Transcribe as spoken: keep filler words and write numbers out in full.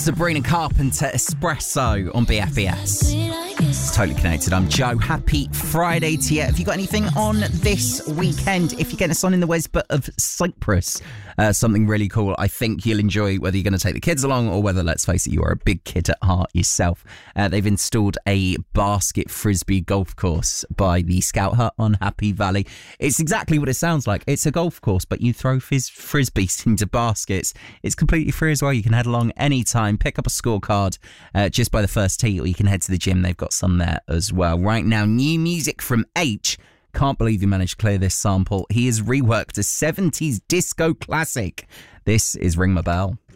Sabrina Carpenter, Espresso on B F B S. It's Totally Connected. I'm Joe. Happy Friday to you. Have you got anything on this weekend? If you're getting us on in the Wesbut of Cyprus, uh, something really cool I think you'll enjoy, whether you're going to take the kids along or whether, let's face it, you are a big kid at heart yourself. Uh, they've installed a basket frisbee golf course by the Scout Hut on Happy Valley. It's exactly what it sounds like. It's a golf course, but you throw fizz- frisbees into baskets. It's completely free as well. You can head along anytime, pick up a scorecard uh, just by the first tee, or you can head to the gym. They've got some there as well. Right now, new music from H. Can't believe you managed to clear this sample. He has reworked a seventies disco classic. This is Ring My Bell.